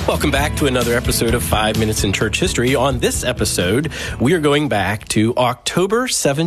Welcome back to another episode of 5 Minutes in Church History. On this episode, we are going back to October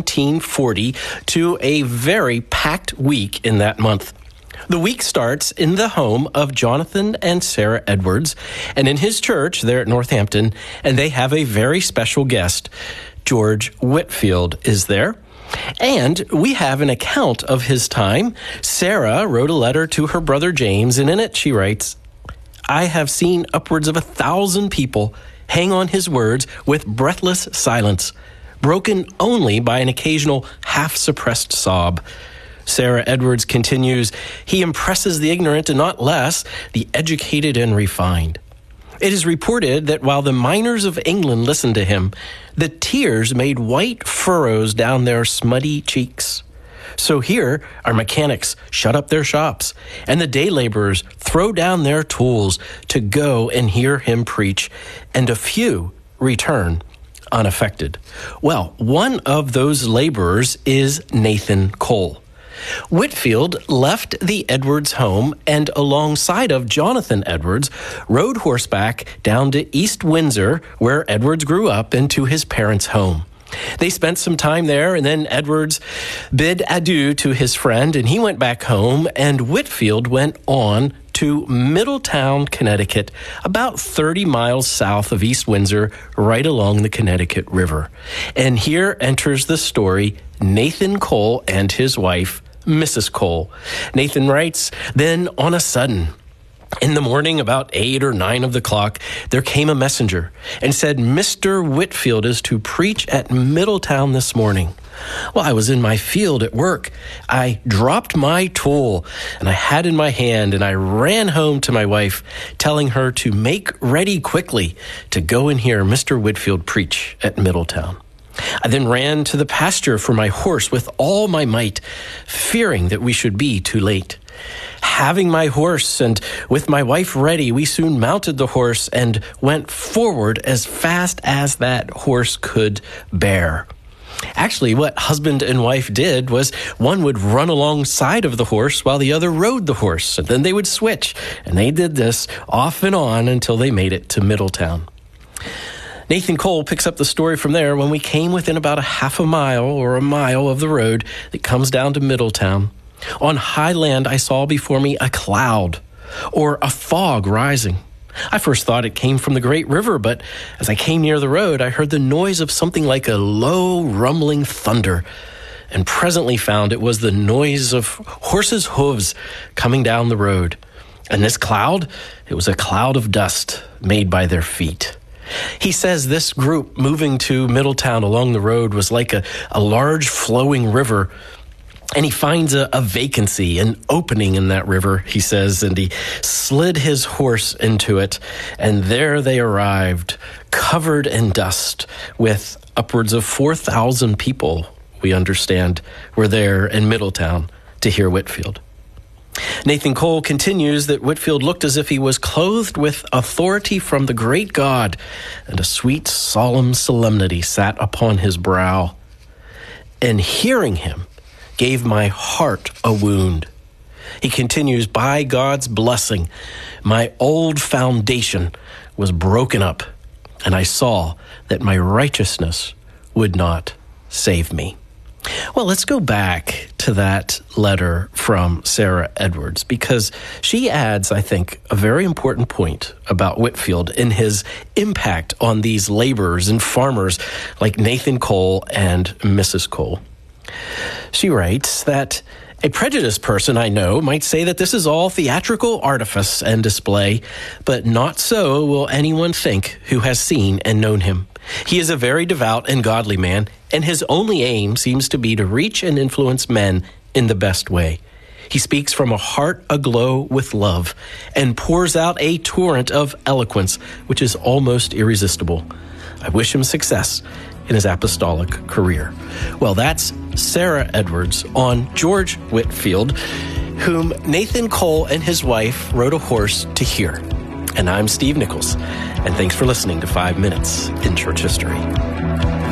1740 to a very packed week in that month. The week starts in the home of Jonathan and Sarah Edwards and in his church there at Northampton, and they have a very special guest. George Whitefield is there. And we have an account of his time. Sarah wrote a letter to her brother James, and in it she writes, "I have seen upwards of 1,000 people hang on his words with breathless silence, broken only by an occasional half-suppressed sob." Sarah Edwards continues, "He impresses the ignorant and not less the educated and refined. It is reported that while the miners of England listened to him, the tears made white furrows down their smutty cheeks. So here our mechanics shut up their shops, and the day laborers throw down their tools to go and hear him preach, and a few return unaffected." Well, one of those laborers is Nathan Cole. Whitefield left the Edwards home and alongside of Jonathan Edwards rode horseback down to East Windsor, where Edwards grew up, and to his parents' home. They spent some time there, and then Edwards bid adieu to his friend, and he went back home, and Whitefield went on to Middletown, Connecticut, about 30 miles south of East Windsor, right along the Connecticut River. And here enters the story Nathan Cole and his wife, Mrs. Cole. Nathan writes, "Then on a sudden, in the morning about 8 or 9 of the clock, there came a messenger and said, 'Mr. Whitefield is to preach at Middletown this morning.' Well, I was in my field at work. I dropped my tool and I had in my hand, and I ran home to my wife, telling her to make ready quickly to go and hear Mr. Whitefield preach at Middletown. I then ran to the pasture for my horse with all my might, fearing that we should be too late. Having my horse and with my wife ready, we soon mounted the horse and went forward as fast as that horse could bear." Actually, what husband and wife did was one would run alongside of the horse while the other rode the horse, and then they would switch, and they did this off and on until they made it to Middletown. Nathan Cole picks up the story from there. "When we came within about a half a mile or a mile of the road that comes down to Middletown, on high land I saw before me a cloud or a fog rising. I first thought it came from the great river, but as I came near the road, I heard the noise of something like a low, rumbling thunder, and presently found it was the noise of horses' hooves coming down the road. And this cloud, it was a cloud of dust made by their feet." He says this group moving to Middletown along the road was like a large flowing river, and he finds a vacancy, an opening in that river, he says, and he slid his horse into it, and there they arrived, covered in dust, with upwards of 4,000 people, we understand, were there in Middletown to hear Whitefield. Nathan Cole continues that Whitefield looked as if he was clothed with authority from the great God, and a sweet, solemn solemnity sat upon his brow. "And hearing him gave my heart a wound." He continues, "By God's blessing, my old foundation was broken up, and I saw that my righteousness would not save me." Well, let's go back to that letter from Sarah Edwards, because she adds, I think, a very important point about Whitefield in his impact on these laborers and farmers like Nathan Cole and Mrs. Cole. She writes that a prejudiced person I know might say that this is all theatrical artifice and display, but not so will anyone think who has seen and known him. He is a very devout and godly man, and his only aim seems to be to reach and influence men in the best way. He speaks from a heart aglow with love and pours out a torrent of eloquence, which is almost irresistible. I wish him success in his apostolic career. Well, that's Sarah Edwards on George Whitefield, whom Nathan Cole and his wife rode a horse to hear. And I'm Steve Nichols, and thanks for listening to 5 Minutes in Church History.